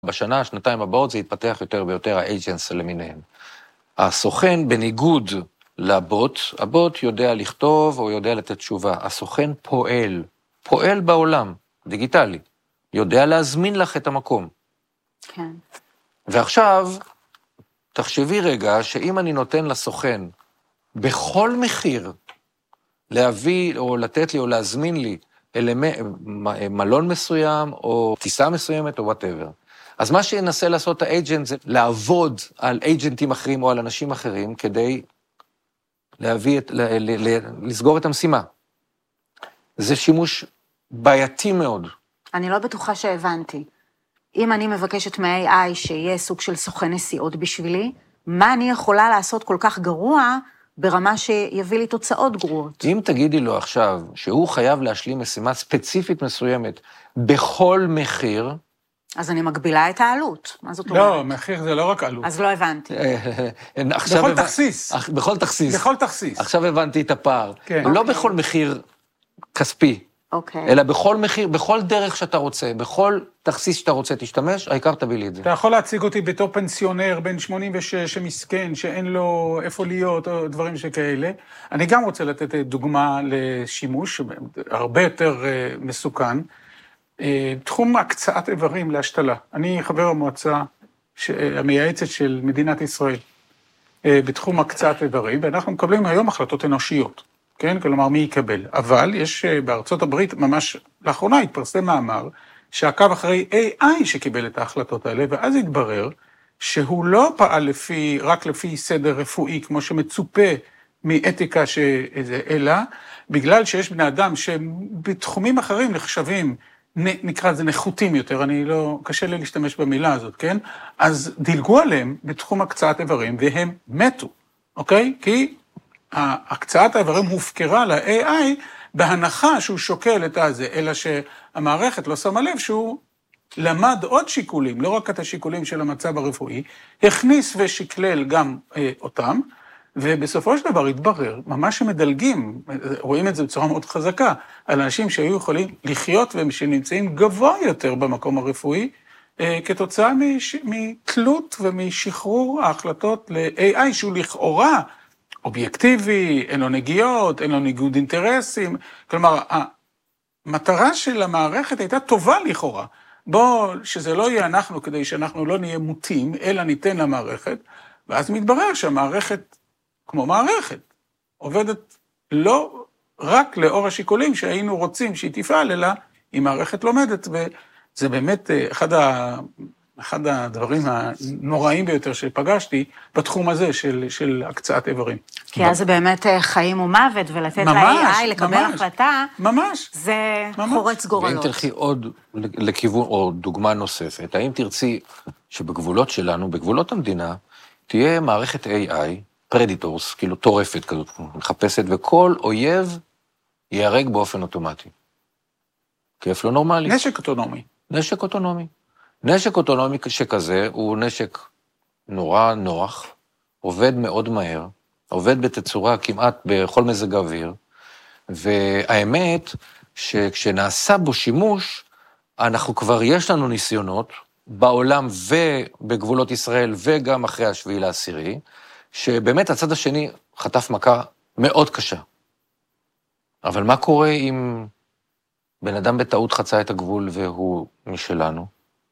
בשנה, שנתיים הבאות זה יתפתח יותר ויותר האג'נס למיניהם. הסוכן בניגוד לבוט, הבוט יודע לכתוב או יודע לתת תשובה. הסוכן פועל בעולם, דיגיטלי, יודע להזמין לך את המקום. כן. ועכשיו, תחשבי רגע שאם אני נותן לסוכן בכל מחיר להביא או לתת לי או להזמין לי מלון מסוים או טיסה מסוימת או whatever. אז מה שינסה לעשות האג'נט זה לעבוד על אג'נטים אחרים או על אנשים אחרים כדי להביא לסגור את המשימה. זה שימוש בעייתי מאוד. אני לא בטוחה שהבנתי. אם אני מבקשת מ-AI שיהיה סוג של סוכן נסיעות בשבילי, מה אני יכולה לעשות כל כך גרוע ברמה שיביא לי תוצאות גרועות? אם תגידי לו עכשיו שהוא חייב להשלים משימה ספציפית מסוימת בכל מחיר, אז אני מגבילה את העלות. מה זאת אומרת? לא, מחיר זה לא רק עלות. אז לא הבנתי. בכל תכסיס. בכל תכסיס. בכל תכסיס. עכשיו הבנתי את הפער. לא בכל מחיר כספי. אוקיי. אלא בכל מחיר, בכל דרך שאתה רוצה, בכל תכסיס שאתה רוצה, תשתמש, העיקר תביא לי את זה. אתה יכול להציג אותי בתור פנסיונר בן 86 שמסכן, שאין לו איפה להיות, או דברים שכאלה. אני גם רוצה לתת דוגמה לשימוש, הרבה יותר מסוכן, תחום הקצאת איברים להשתלה. אני חבר המועצה המייעצת של מדינת ישראל, בתחום הקצאת איברים, ואנחנו מקבלים היום החלטות אנושיות. כן? כלומר, מי יקבל. אבל יש בארצות הברית, ממש לאחרונה התפרסם מאמר, שעקב אחרי AI שקיבל את ההחלטות האלה, ואז התברר שהוא לא פעל רק לפי סדר רפואי, כמו שמצופה מאתיקה אלא, בגלל שיש בני אדם שבתחומים אחרים נחשבים, נקרא זה נחותים יותר, קשה לי להשתמש במילה הזאת, כן? אז דילגו עליהם בתחום הקצאת איברים, והם מתו, אוקיי? כי הקצאת האיברים הופקרה ל-AI בהנחה שהוא שוקל את הזה, אלא שהמערכת לא שמה לב שהוא למד עוד שיקולים, לא רק את השיקולים של המצב הרפואי, הכניס ושקלל גם אותם, ובסופו של דבר התברר, ממש שמדלגים, רואים את זה בצורה מאוד חזקה, על אנשים שהיו יכולים לחיות ושנמצאים גבוה יותר במקום הרפואי, כתוצאה מתלות ומשחרור ההחלטות ל-AI, שהוא לכאורה, אובייקטיבי, אין לו נגיעות, אין לו ניגוד אינטרסים, כלומר, המטרה של המערכת הייתה טובה לכאורה. שזה לא יהיה אנחנו כדי שאנחנו לא נהיה מוטים, אלא ניתן למערכת, ואז מתברר שהמערכת, כמו מערכת, עובדת לא רק לאור השיקולים שהיינו רוצים שהיא תפעל, אלא היא מערכת לומדת, וזה באמת אחד הדברים הנוראים ביותר שפגשתי בתחום הזה של הקצאת איברים. כי אז זה באמת חיים ומוות, ולתת ל-AI לקבל החלטה, זה חורץ גורלות. ואם תלכי עוד לכיוון, או דוגמה נוספת, האם תרצי שבגבולות שלנו, בגבולות המדינה, תהיה מערכת AI, פרדיטורס, כאילו טורפת כזאת, מחפשת, וכל אויב ייהרג באופן אוטומטי. כיף לא נורמלי. נשק אוטונומי. נשק אוטונומי. נשק אוטונומי שכזה הוא נשק נורא נוח, עובד מאוד מהר, עובד בתצורה כמעט בכל מזג האוויר, והאמת שכשנעשה בו שימוש, אנחנו כבר יש לנו ניסיונות בעולם ובגבולות ישראל וגם אחרי השביעי לעשירי, שבאמת הצד השני חטף מכה מאוד קשה. אבל מה קורה אם בן אדם בטעות חצה את הגבול והוא משלנו?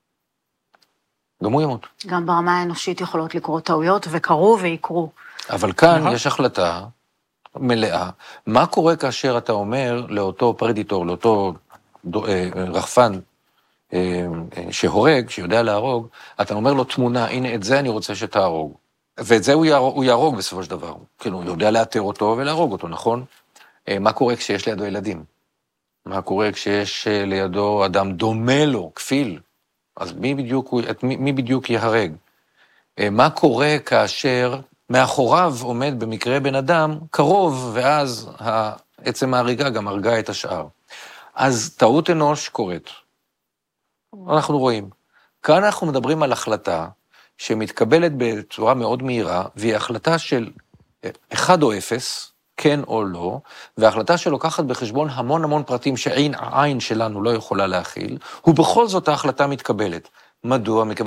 גם הוא ימות. גם ברמה האנושית יכולות לקרות טעויות, וקרו ויקרו. אבל כאן יש החלטה מלאה. מה קורה כאשר אתה אומר לאותו פרדיטור, לאותו רחפן שהורג, שיודע להרוג, אתה אומר לו תמונה, הנה את זה אני רוצה שתהרוג. ואת זה הוא יהרוג בסופו של דבר. כאילו, הוא יודע לאתר אותו ולהרוג אותו, נכון? מה קורה כשיש לידו ילדים? מה קורה כשיש לידו אדם דומה לו, כפיל? אז מי בדיוק יהרג? מה קורה כאשר מאחוריו עומד במקרה בן אדם קרוב, ואז עצם ההריגה גם הרגה את השאר. אז טעות אנוש קורית. אנחנו רואים. כאן אנחנו מדברים על החלטה שמתקבלת בצורה מאוד מהירה, והיא החלטה של 1 או 0, כן או לא, וההחלטה שלוקחת בחשבון המון פרטים שהעין שלנו לא יכולה להכיל, ובכל זאת ההחלטה מתקבלת. מדוע?